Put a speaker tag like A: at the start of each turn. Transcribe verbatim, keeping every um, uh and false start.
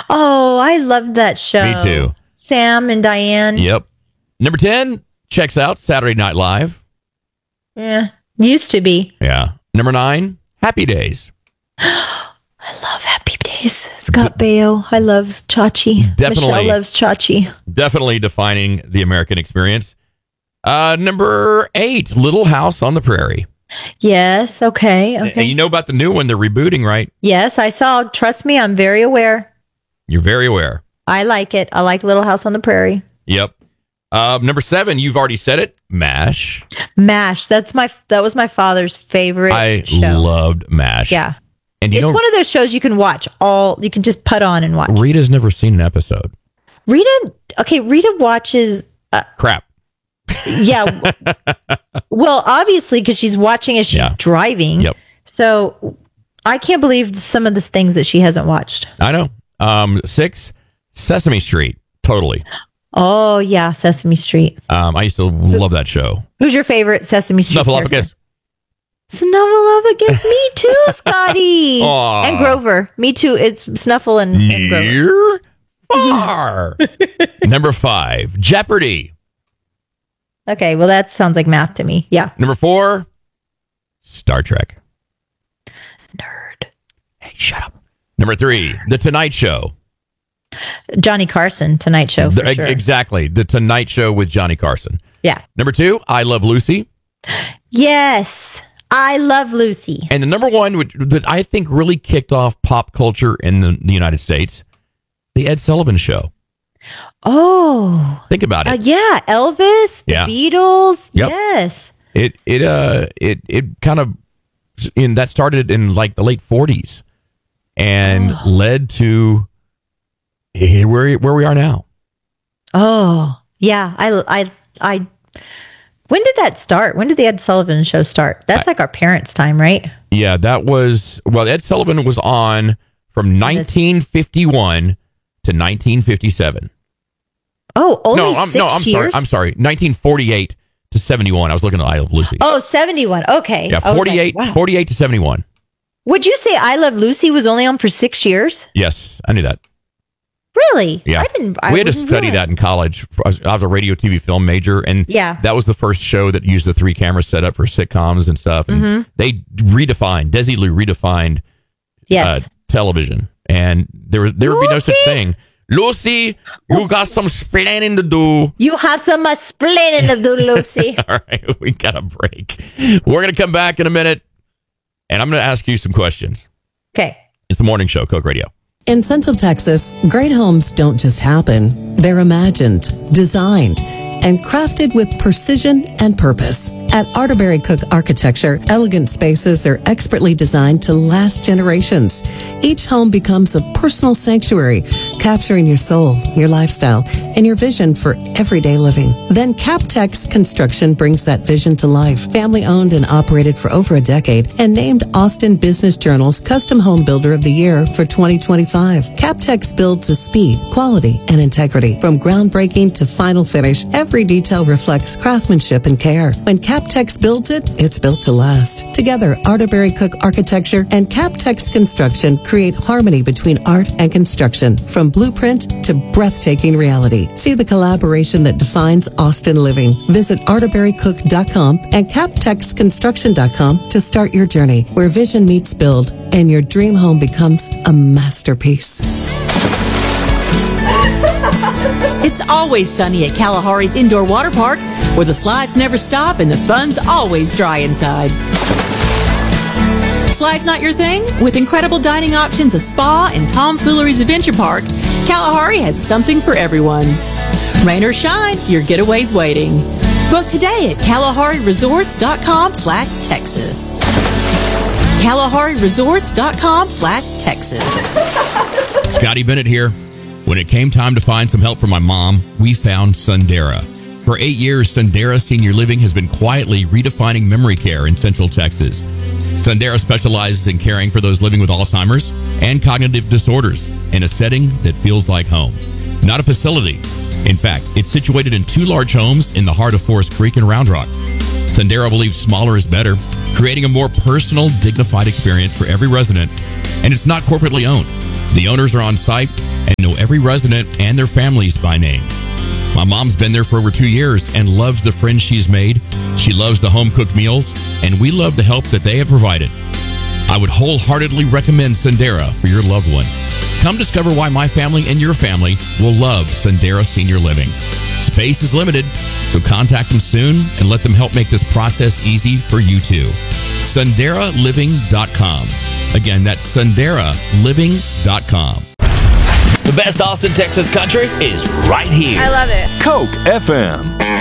A: Oh, I loved that show.
B: Me too.
A: Sam and Diane.
B: Yep. Number ten checks out Saturday Night Live.
A: Yeah, used to be.
B: Yeah. Number nine, Happy Days.
A: I love Happy Days. Scott Baio. I love Chachi.
B: Definitely.
A: Michelle loves Chachi.
B: Definitely defining the American experience. Uh, number eight, Little House on the Prairie.
A: Yes. Okay. Okay.
B: And you know about the new one they're rebooting, right?
A: Yes, I saw. Trust me, I'm very aware.
B: You're very aware.
A: I like it. I like Little House on the Prairie.
B: Yep. Uh, number seven, you've already said it, MASH.
A: MASH. That's my. That was my father's favorite
B: I
A: show.
B: loved MASH.
A: Yeah.
B: And you
A: it's
B: know,
A: one of those shows you can watch all. You can just put on and watch.
B: Rita's never seen an episode.
A: Rita. Okay, Rita watches. Uh,
B: Crap.
A: Yeah. Well, obviously, because she's watching as she's
B: Yeah.
A: driving.
B: Yep.
A: So I can't believe some of the things that she hasn't watched.
B: I know. Um, six, Sesame Street. Totally.
A: Oh yeah, Sesame Street.
B: Um, I used to love that show.
A: Who's your favorite Sesame Street character?
B: Snuffleupagus.
A: Snuffleupagus. Me too, Scotty.
B: Aw.
A: And Grover. Me too. It's Snuffle and, and Grover.
B: Near far. Number five, Jeopardy.
A: Okay, well that sounds like math to me. Yeah.
B: Number four, Star Trek.
A: Nerd.
B: Hey, shut up. Number three, The Tonight Show.
A: Johnny Carson, Tonight Show for
B: The-
A: sure.
B: Exactly. The Tonight Show with Johnny Carson.
A: Yeah.
B: Number two, I Love Lucy.
A: Yes. I love Lucy.
B: And the number one, which, that I think really kicked off pop culture in the, the United States, The Ed Sullivan Show.
A: Oh.
B: Think about it.
A: Uh, yeah, Elvis, the
B: Yeah.
A: Beatles.
B: Yep.
A: Yes.
B: It it uh it it kind of in that started in like the late forties and
A: Oh.
B: led to here where where we are now.
A: Oh, yeah. I, I, I, when did that start? When did the Ed Sullivan Show start? That's like our parents' time, right?
B: Yeah, that was well. Ed Sullivan was on from nineteen fifty-one to nineteen fifty-seven.
A: Oh, only
B: no, I'm,
A: six
B: no, I'm sorry.
A: years?
B: I'm sorry. nineteen forty-eight to seventy-one. I was looking at I Love Lucy.
A: Oh, seventy-one. Okay.
B: Yeah,
A: I was like,
B: forty-eight,
A: wow.
B: forty-eight to seventy-one.
A: Would you say I Love Lucy was only on for six years?
B: Yes, I knew that.
A: Really?
B: Yeah,
A: I didn't. I
B: we had to
A: wouldn't
B: study
A: realize.
B: that in college. I was, I was a radio, T V, film major, and
A: Yeah.
B: that was the first show that used the three camera setup for sitcoms and stuff. And
A: Mhm.
B: they redefined, Desilu redefined
A: Yes.
B: uh, television, and there was there would be no such
A: Lucy?
B: thing. Lucy, you got some splaining to do.
A: You have some explaining to do, Lucy.
B: All right, we got a break. We're gonna come back in a minute, and I'm gonna ask you some questions.
A: Okay.
B: It's the morning show, Coke Radio.
C: In Central Texas, great homes don't just happen. They're imagined, designed, and crafted with precision and purpose. At Arterberry Cook Architecture, elegant spaces are expertly designed to last generations. Each home becomes a personal sanctuary, capturing your soul, your lifestyle, and your vision for everyday living. Then Captex Construction brings that vision to life. Family owned and operated for over a decade and named Austin Business Journal's Custom Home Builder of the Year for twenty twenty-five. Captex builds with speed, quality, and integrity. From groundbreaking to final finish, every detail reflects craftsmanship and care. When Captex builds it, it's built to last. Together, Arterberry Cook Architecture and Captex Construction create harmony between art and construction, from blueprint to breathtaking reality. See the collaboration that defines Austin living. Visit arterberry cook dot com and captex construction dot com to start your journey, where vision meets build and your dream home becomes a masterpiece.
D: It's always sunny at Kalahari's Indoor Water Park, where the slides never stop and the fun's always dry inside. Slides not your thing? With incredible dining options, a spa, and tomfoolery's Adventure Park, Kalahari has something for everyone. Rain or shine, your getaway's waiting. Book today at kalahari resorts dot com slash Texas. kalahari resorts dot com slash Texas.
B: Scotty Bennett here. When it came time to find some help for my mom, we found Sundera. For eight years, Sundera Senior Living has been quietly redefining memory care in Central Texas. Sundera specializes in caring for those living with Alzheimer's and cognitive disorders in a setting that feels like home. Not a facility. In fact, it's situated in two large homes in the heart of Forest Creek and Round Rock. Sundera believes smaller is better, creating a more personal, dignified experience for every resident, and it's not corporately owned. The owners are on site, and know every resident and their families by name. My mom's been there for over two years and loves the friends she's made. She loves the home-cooked meals, and we love the help that they have provided. I would wholeheartedly recommend Sendera for your loved one. Come discover why my family and your family will love Sendera Senior Living. Space is limited, so contact them soon and let them help make this process easy for you too. Sendera Living dot com. Again, that's Sendera Living dot com.
E: The best Austin, Texas country is right here.
F: I love it.
G: Coke F M.